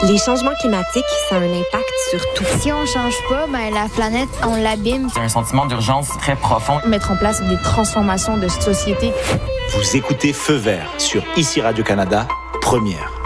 Les changements climatiques, ça a un impact sur tout. Si on change pas, la planète, on l'abîme. C'est un sentiment d'urgence très profond. Mettre en place des transformations de société. Vous écoutez Feu vert sur ICI Radio-Canada, première.